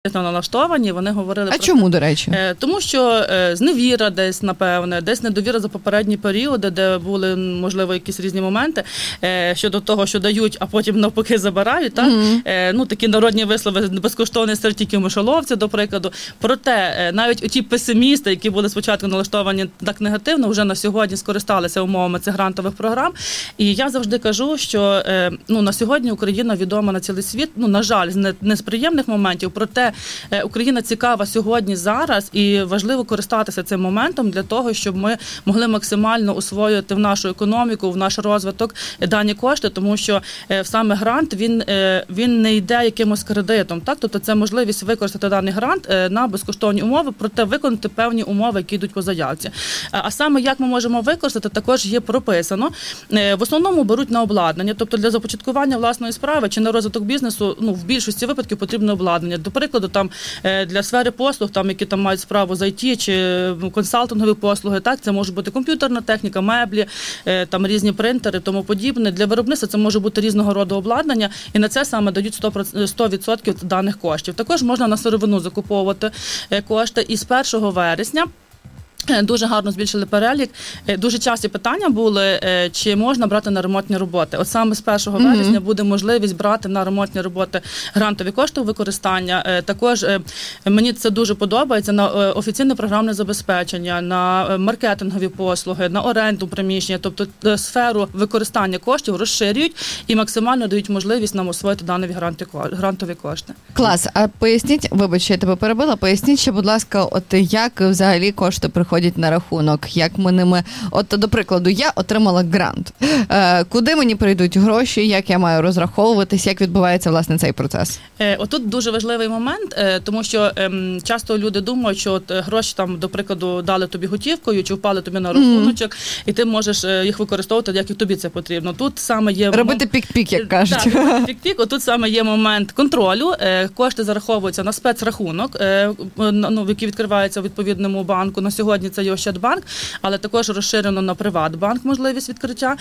налаштовані, вони говорили про... А чому, до речі? Тому що зневіра десь, напевне, десь недовіра за попередні періоди, де були, можливо, якісь різні моменти щодо того, що дають, а потім навпаки забирають. Так? Такі народні вислови, безкоштовний сир тільки в мишоловці, до прикладу. Проте, навіть оті песимісти, які були спочатку налаштовані так негативно, вже на сьогодні скористалися умовами цих грантових програм. І я завжди кажу, що на сьогодні Україна відома на цілий світ, на жаль, не з приємних моментів, проте Україна цікава сьогодні, зараз, і важливо користатися цим моментом для того, щоб ми могли максимально освоювати в нашу економіку, в наш розвиток дані кошти, тому що саме грант, він не йде якимось кредитом, так? Тобто це можливість використати даний грант на безкоштовні умови, проте виконати певні умови, які йдуть по заявці. А саме як ми можемо використати, також є прописано. В основному беруть на обладнання, тобто для започаткування власної справи чи на розвиток бізнесу, в більшості випадків потрібно обладнання. До прикладу, там для сфери послуг, які там мають справу з IT чи консалтингові послуги, так, це може бути комп'ютерна техніка, меблі, там різні принтери, тому подібне. Для виробництва це може бути різного роду обладнання, і на це саме дають 100% даних коштів. Також можна на сировину закуповувати кошти. І з 1 вересня дуже гарно збільшили перелік. Дуже часті питання були, чи можна брати на ремонтні роботи. От саме з 1 вересня буде можливість брати на ремонтні роботи грантові кошти у використання. Також мені це дуже подобається на офіційне програмне забезпечення, на маркетингові послуги, на оренду приміщення. Тобто сферу використання коштів розширюють і максимально дають можливість нам освоїти дані грантові кошти. Клас. А поясніть, вибач, я тебе перебила, поясніть ще, будь ласка, от як взагалі кошти приходять на рахунок, як ми ними... От, до прикладу, я отримала грант. Куди мені прийдуть гроші, як я маю розраховуватись, як відбувається, власне, цей процес? Отут дуже важливий момент, тому що часто люди думають, що от гроші, там, до прикладу, дали тобі готівкою, чи впали тобі на рахуночок, і ти можеш їх використовувати, як і тобі це потрібно. Тут саме є... Робити пік-пік, як кажуть. Так, робити пік-пік. Отут саме є момент контролю. Кошти зараховуються на спецрахунок, який відкривається у відповідному банку. На сьогодні це є Ощадбанк, але також розширено на Приватбанк можливість відкриття.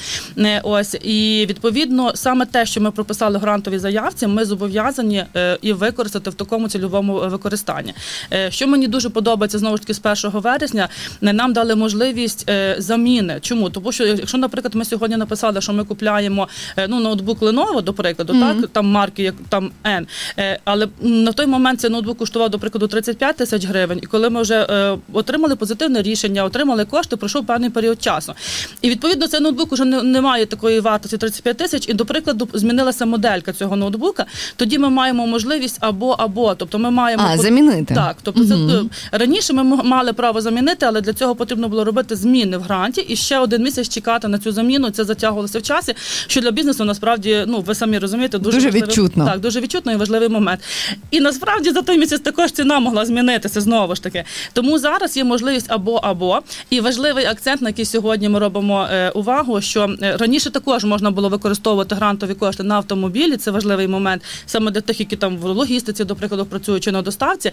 І відповідно саме те, що ми прописали в грантовій заявці, ми зобов'язані і використати в такому цільовому використанні. Що мені дуже подобається, знову ж таки, з 1 вересня, нам дали можливість заміни. Чому? Тому що, якщо, наприклад, ми сьогодні написали, що ми купляємо ноутбук Lenovo, до прикладу, так, там марки, як там N, але на той момент цей ноутбук коштував, до прикладу, 35 тисяч гривень, і коли ми вже отримали позитивне рішення, отримали кошти, пройшов певний період часу. І, відповідно, цей ноутбук вже не має такої вартості 35 тисяч, і, до прикладу, змінилася моделька цього ноутбука, тоді ми маємо можливість або. Тобто ми маємо... замінити. Так, тобто це раніше ми мали право замінити, але для цього потрібно було робити зміни в гранті і ще 1 місяць чекати на цю заміну, це затягувалося в часі, що для бізнесу, насправді, ви самі розумієте, дуже відчутно. Так, дуже відчутно і важливий момент. І, насправді, за той місяць також ціна могла змінитися, знову ж таки. Тому зараз є можливість або. І важливий акцент, на який сьогодні ми робимо увагу, що раніше також можна було використовувати грантові кошти на автомобілі, це важливий момент, саме для тих, які там в логістиці, до прикладу, працюють чи на доставці.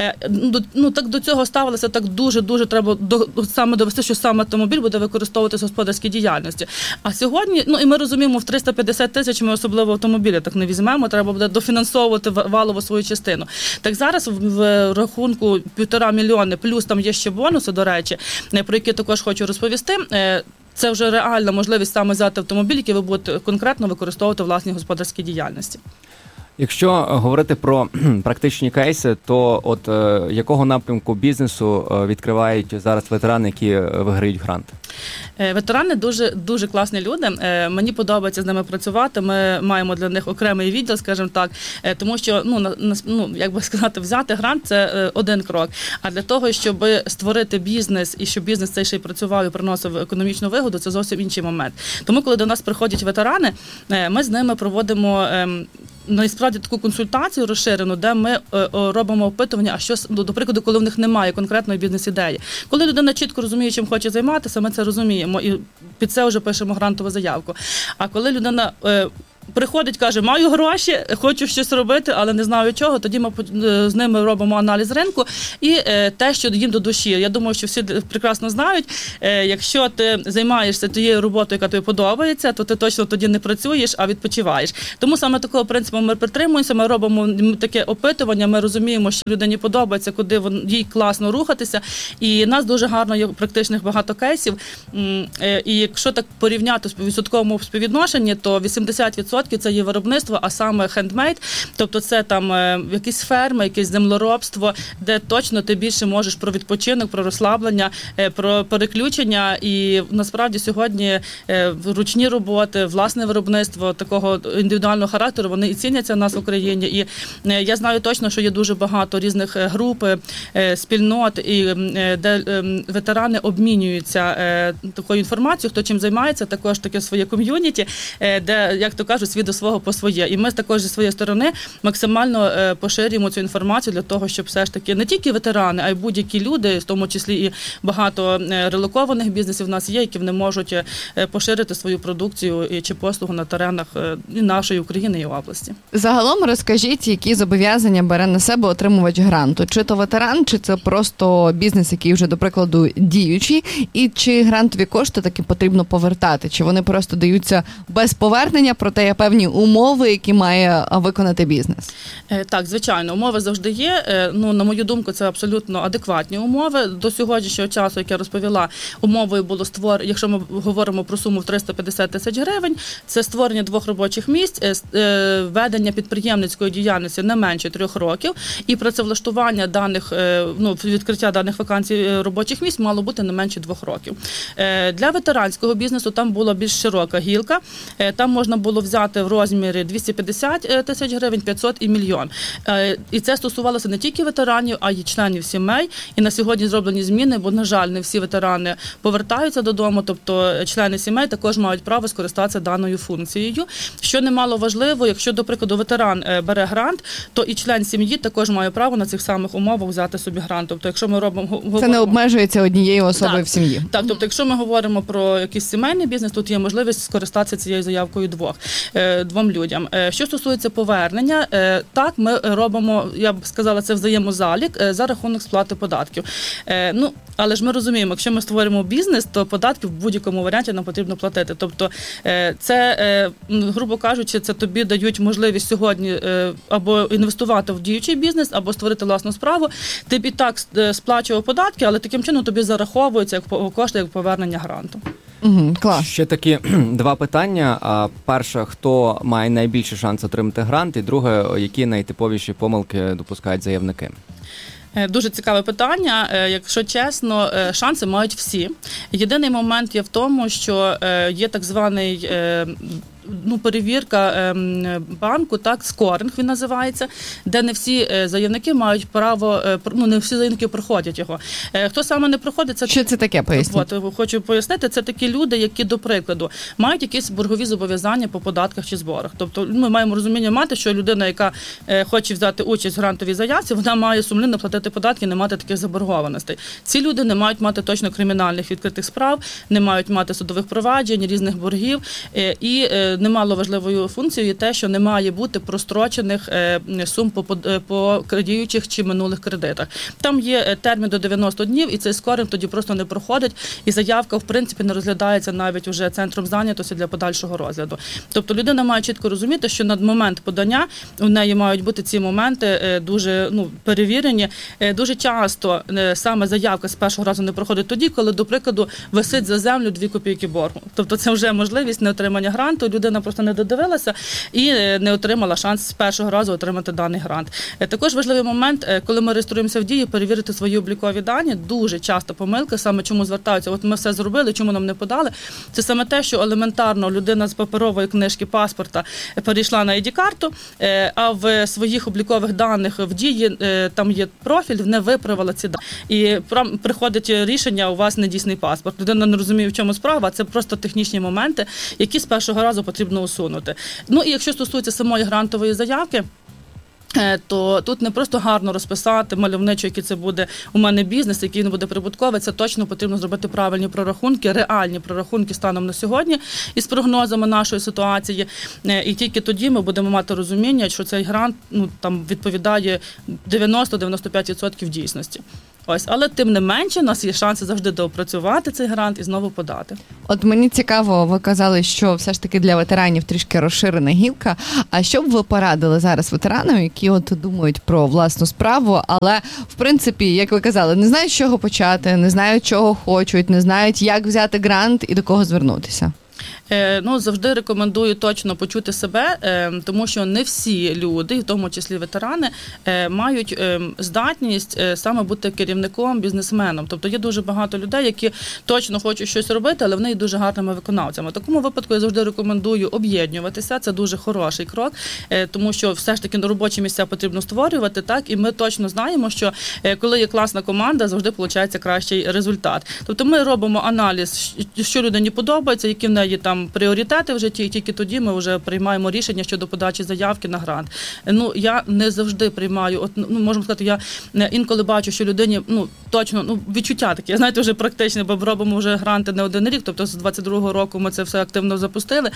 Так до цього ставилося так дуже треба саме довести, що саме автомобіль буде використовуватися в господарській діяльності. А сьогодні, і ми розуміємо, в 350 тисяч ми особливо автомобілі так не візьмемо, треба буде дофінансовувати валову свою частину. Так зараз в рахунку 1,5 мільйони, плюс там є ще бонуси, до речі, про які також хочу розповісти. Це вже реальна можливість саме взяти автомобіль, який ви будете конкретно використовувати в власній господарській діяльності. Якщо говорити про практичні кейси, то от якого напрямку бізнесу відкривають зараз ветерани, які виграють грант? Ветерани дуже класні люди. Мені подобається з ними працювати. Ми маємо для них окремий відділ, скажімо так, тому що, як би сказати, взяти грант – це один крок. А для того, щоб створити бізнес і щоб бізнес цей ще й працював і приносив економічну вигоду, це зовсім інший момент. Тому, коли до нас приходять ветерани, ми з ними проводимо насправді таку консультацію розширену, де ми робимо опитування, а що, до прикладу, коли в них немає конкретної бізнес-ідеї. Коли людина чітко розуміє, чим хоче займатися, ми це розуміємо і під це вже пишемо грантову заявку. А коли людина приходить, каже, маю гроші, хочу щось робити, але не знаю чого, тоді ми з ними робимо аналіз ринку і те, що їм до душі. Я думаю, що всі прекрасно знають, якщо ти займаєшся тією роботою, яка тобі подобається, то ти точно тоді не працюєш, а відпочиваєш. Тому саме такого принципу ми притримуємося, ми робимо таке опитування, ми розуміємо, що людині подобається, куди їй класно рухатися, і нас дуже гарно є практичних багато кейсів, і якщо так порівняти в відсотковому співвідношенні, то 80% це є виробництво, а саме хендмейд, тобто це там якісь ферми, якесь землеробство, де точно ти більше можеш про відпочинок, про розслаблення, про переключення, і насправді сьогодні ручні роботи, власне виробництво такого індивідуального характеру, вони і ціняться в нас в Україні, і я знаю точно, що є дуже багато різних груп, спільнот, і де ветерани обмінюються такою інформацією, хто чим займається, також таке своє ком'юніті, де, як то кажуть, свій до свого по своє. І ми також зі своєї сторони максимально поширюємо цю інформацію для того, щоб все ж таки не тільки ветерани, а й будь-які люди, в тому числі і багато релокованих бізнесів в нас є, які не можуть поширити свою продукцію чи послугу на теренах і нашої України і області. Загалом розкажіть, які зобов'язання бере на себе отримувач гранту? Чи то ветеран, чи це просто бізнес, який вже, до прикладу, діючий, і чи грантові кошти таки потрібно повертати? Чи вони просто даються без повернення, проте є певні умови, які має виконати бізнес? Так, звичайно, умови завжди є. На мою думку, це абсолютно адекватні умови. До сьогоднішнього часу, як я розповіла, умовою було створення, якщо ми говоримо про суму в 350 тисяч гривень, це створення 2 робочих місць, ведення підприємницької діяльності не менше 3 років і працевлаштування даних, відкриття даних вакансій робочих місць мало бути не менше 2 років. Для ветеранського бізнесу там була більш широка гілка, там можна було взяти в розмірі 250 тисяч гривень, 500 і мільйон. І це стосувалося не тільки ветеранів, а й членів сімей. І на сьогодні зроблені зміни, бо, на жаль, не всі ветерани повертаються додому, тобто члени сімей також мають право скористатися даною функцією. Що немало важливо, якщо, до прикладу, ветеран бере грант, то і член сім'ї також має право на цих самих умовах взяти собі грант. Тобто, якщо ми робимо... Це не обмежується однією особою в сім'ї. Так, тобто, якщо ми говоримо про якийсь сімейний бізнес, тут є можливість скористатися цією заявкою двом людям. Що стосується повернення, так, ми робимо, я б сказала, це взаємозалік за рахунок сплати податків. Але ж ми розуміємо, якщо ми створюємо бізнес, то податки в будь-якому варіанті нам потрібно платити. Тобто це, грубо кажучи, це тобі дають можливість сьогодні або інвестувати в діючий бізнес, або створити власну справу. Ти б і так сплачував податки, але таким чином тобі зараховуються як кошти, як повернення гранту. Клас. Ще такі 2 питання. Перше, хто має найбільший шанс отримати грант, і друге, які найтиповіші помилки допускають заявники? Дуже цікаве питання. Якщо чесно, шанси мають всі. Єдиний момент є в тому, що є так званий перевірка банку, так, скоринг він називається, де не всі заявники мають право, не всі заявники проходять його. Хто саме не проходить, це... Що це таке, поясніть? Хочу пояснити, це такі люди, які, до прикладу, мають якісь боргові зобов'язання по податках чи зборах. Тобто ми маємо розуміння мати, що людина, яка хоче взяти участь в грантовій заявці, вона має сумлінно платити податки, не мати таких заборгованостей. Ці люди не мають мати точно кримінальних відкритих справ, не мають мати судових проваджень, різних боргів, і немало важливою функцією є те, що не має бути прострочених сум по діючих чи минулих кредитах. Там є термін до 90 днів, і цей скоринг тоді просто не проходить, і заявка, в принципі, не розглядається навіть вже центром зайнятості для подальшого розгляду. Тобто людина має чітко розуміти, що на момент подання у неї мають бути ці моменти дуже перевірені. Дуже часто саме заявка з першого разу не проходить тоді, коли, до прикладу, висить за землю 2 копійки боргу. Тобто це вже можливість неотримання гранту, людина просто не додивилася і не отримала шанс з першого разу отримати даний грант. Також важливий момент, коли ми реєструємося в Дії, перевірити свої облікові дані. Дуже часто помилка, саме чому звертаються, от ми все зробили, чому нам не подали. Це саме те, що елементарно людина з паперової книжки паспорта перейшла на ID-карту, а в своїх облікових даних в Дії, там є профіль, не виправила ці дані. І приходить рішення, у вас недійсний паспорт. Людина не розуміє, в чому справа, це просто технічні моменти, які з першого разу потрібно усунути. І якщо стосується самої грантової заявки, то тут не просто гарно розписати мальовничо, який це буде у мене бізнес, який він буде прибутковий, це точно потрібно зробити правильні прорахунки, реальні прорахунки станом на сьогодні із прогнозами нашої ситуації. І тільки тоді ми будемо мати розуміння, що цей грант там відповідає 90-95% дійсності. Ось, але тим не менше, у нас є шанси завжди доопрацювати цей грант і знову подати. От мені цікаво, ви казали, що все ж таки для ветеранів трішки розширена гілка. А що б ви порадили зараз ветеранам, які от думають про власну справу, але, в принципі, як ви казали, не знають, з чого почати, не знають, чого хочуть, не знають, як взяти грант і до кого звернутися? Завжди рекомендую точно почути себе, тому що не всі люди, в тому числі ветерани, мають здатність саме бути керівником, бізнесменом. Тобто є дуже багато людей, які точно хочуть щось робити, але вони є дуже гарними виконавцями. В такому випадку я завжди рекомендую об'єднуватися, це дуже хороший крок, тому що все ж таки робочі місця потрібно створювати, так, і ми точно знаємо, що коли є класна команда, завжди виходить кращий результат. Тобто ми робимо аналіз, що людині подобається, які в неї там пріоритети в житті, і тільки тоді ми вже приймаємо рішення щодо подачі заявки на грант. Я не завжди приймаю, можемо сказати, я інколи бачу, що людині, точно, відчуття таке, знаєте, вже практичне, бо робимо вже гранти не один рік, тобто з 22-го року ми це все активно запустили,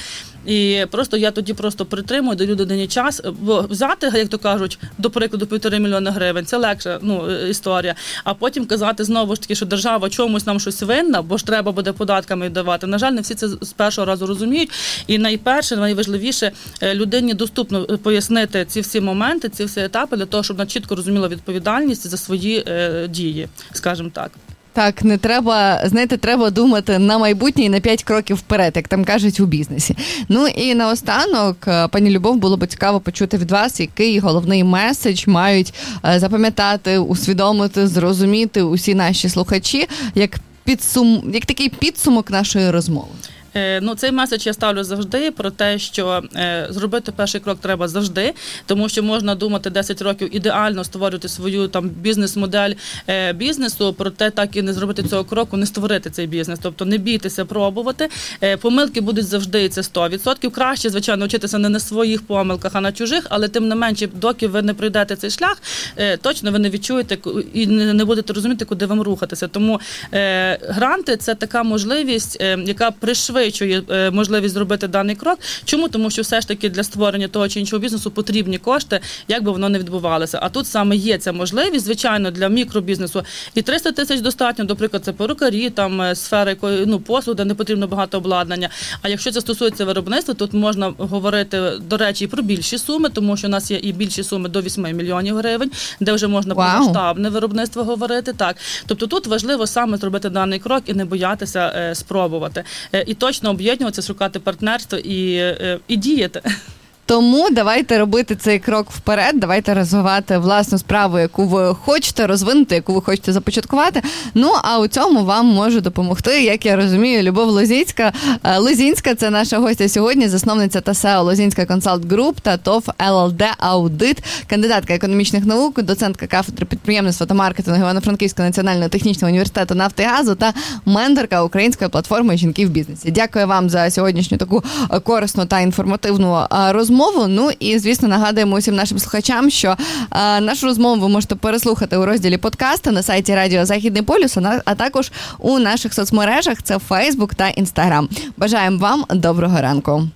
і я тоді притримую, даю людині час, бо взяти, як то кажуть, до прикладу, 1,5 мільйона гривень, це легша, історія, а потім казати знову ж таки, що держава чомусь нам щось винна, бо ж треба буде податками давати. На жаль, не всі це з першого разу розуміють. І найважливіше, людині доступно пояснити ці всі моменти, ці всі етапи, для того, щоб вона чітко розуміла відповідальність за свої дії, скажімо так. Так, не треба, треба думати на майбутнє і на 5 кроків вперед, як там кажуть у бізнесі. І наостанок, пані Любов, було б цікаво почути від вас, який головний меседж мають запам'ятати, усвідомити, зрозуміти усі наші слухачі, як такий підсумок нашої розмови. Цей меседж я ставлю завжди про те, що зробити перший крок треба завжди, тому що можна думати 10 років ідеально створювати свою там бізнес-модель бізнесу, проте так і не зробити цього кроку, не створити цей бізнес. Тобто не бійтеся пробувати. Помилки будуть завжди, і це 100%. Краще, звичайно, вчитися не на своїх помилках, а на чужих, але тим не менше, доки ви не пройдете цей шлях, точно ви не відчуєте і не будете розуміти, куди вам рухатися. Тому гранти – це така можливість, яка пришвидшує можливість зробити даний крок. Чому? Тому що все ж таки для створення того чи іншого бізнесу потрібні кошти, як би воно не відбувалося. А тут саме є ця можливість, звичайно, для мікробізнесу і 300 тисяч достатньо, наприклад, це перукарі, там сфера послуг, де не потрібно багато обладнання. А якщо це стосується виробництва, тут можна говорити, до речі, і про більші суми, тому що у нас є і більші суми до 8 мільйонів гривень, де вже можна про масштабне виробництво говорити. Так. Тобто тут важливо саме зробити даний крок і не боятися спробувати. І точно об'єднуватися, шукати партнерство і діяти. Тому давайте робити цей крок вперед, давайте розвивати власну справу, яку ви хочете розвинути, яку ви хочете започаткувати. А у цьому вам може допомогти, як я розумію, Любов Лозінська. Лозінська – це наша гостя сьогодні, засновниця та СЕО Лозінська Консалт Груп та ТОВ ЛЛД Аудит, кандидатка економічних наук, доцентка кафедри підприємництва та маркетингу Івано-Франківського національного технічного університету «Нафти і газу» та менторка української платформи «Жінки в бізнесі». Дякую вам за сьогоднішню таку корисну та інформативну розмову. І, звісно, нагадуємо усім нашим слухачам, що нашу розмову ви можете переслухати у розділі подкасти на сайті Радіо Західний полюс, а також у наших соцмережах – це Фейсбук та Інстаграм. Бажаємо вам доброго ранку.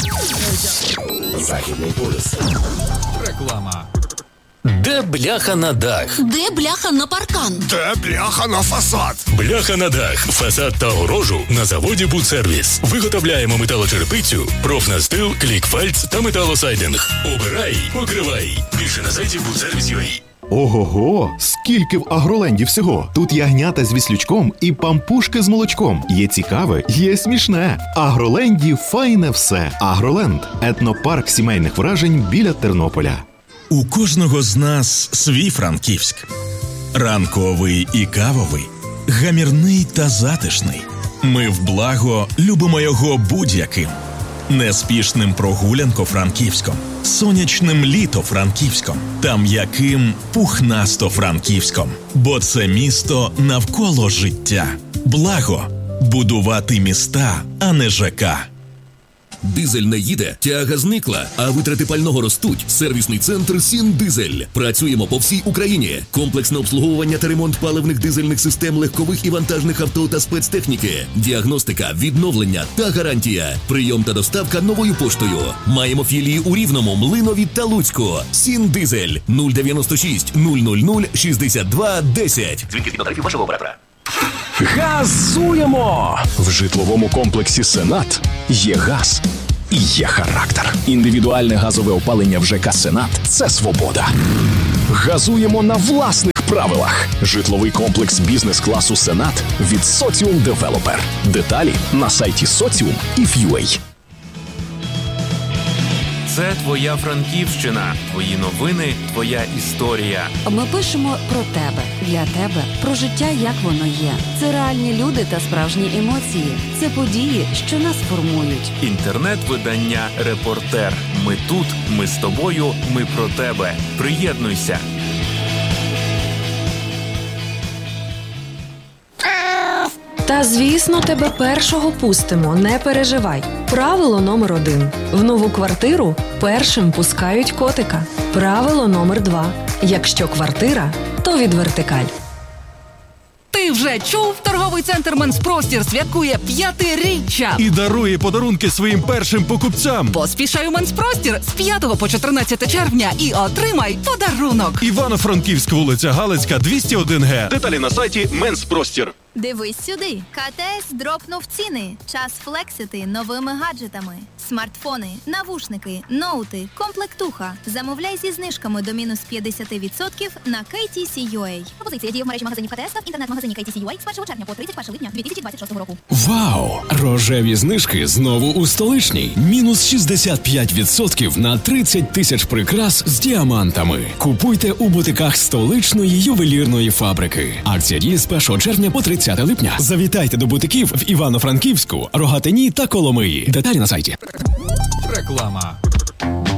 Західний полюс. Реклама. Де бляха на дах? Де бляха на паркан? Де бляха на фасад? Бляха на дах, фасад та огорожу на заводі «Будсервіс». Виготовляємо металочерепицю, профнастил, клікфальц та металосайдинг. Обирай, покривай. Більше на сайті «Будсервіс.UA». Ого-го! Скільки в Агроленді всього! Тут ягнята з віслючком і пампушки з молочком. Є цікаве, є смішне. В Агроленді файне все. Агроленд – етнопарк сімейних вражень біля Тернополя. У кожного з нас свій Франківськ. Ранковий і кавовий, гамірний та затишний. Ми в благо любимо його будь-яким. Неспішним прогулянко-франківськом, сонячним літо-франківськом та м'яким пухнасто-франківськом. Бо це місто навколо життя. Благо – будувати міста, а не ЖК. Дизель не їде, тяга зникла, а витрати пального ростуть. Сервісний центр «Сіндизель». Працюємо по всій Україні. Комплексне обслуговування та ремонт паливних дизельних систем легкових і вантажних авто та спецтехніки. Діагностика, відновлення та гарантія. Прийом та доставка новою поштою. Маємо філії у Рівному, Млинові та Луцьку. «Сіндизель» 096 000 62 10. Дзвінки згідно тарифів вашого оператора. Газуємо! В житловому комплексі «Сенат» є газ і є характер. Індивідуальне газове опалення в ЖК «Сенат» – це свобода. Газуємо на власних правилах. Житловий комплекс бізнес-класу «Сенат» від Соціум Девелопер. Деталі на сайті Socium.if.ua. Це твоя Франківщина, твої новини, твоя історія. Ми пишемо про тебе, для тебе, про життя, як воно є. Це реальні люди та справжні емоції. Це події, що нас формують. Інтернет-видання «Репортер». Ми тут, ми з тобою, ми про тебе. Приєднуйся. Та, звісно, тебе першого пустимо, не переживай. Правило номер 1. В нову квартиру першим пускають котика. Правило номер 2. Якщо квартира, то від Вертикаль. Ти вже чув? Торговий центр «Менспростір» святкує 5-річчя. І дарує подарунки своїм першим покупцям. Поспішай у «Менспростір» з 5 по 14 червня і отримай подарунок. Івано-Франківськ, вулиця Галицька, 201Г. Деталі на сайті «Менспростір». Дивись сюди. КТС дропнув ціни. Час флексити новими гаджетами. Смартфони, навушники, ноути, комплектуха. Замовляй зі знижками до мінус 50% на KTC.ua. Пропозиція діє в мережі магазинів КТС та в інтернет-магазині KTC.ua з 1 червня по 31 липня 2026 року. Вау! Рожеві знижки знову у столичній. Мінус 65% на 30 тисяч прикрас з діамантами. Купуйте у бутиках столичної ювелірної фабрики. Акція діє з 1 червня по 30 липня. Завітайте до бутиків в Івано-Франківську, Рогатині та Коломиї. Деталі на сайті. Реклама.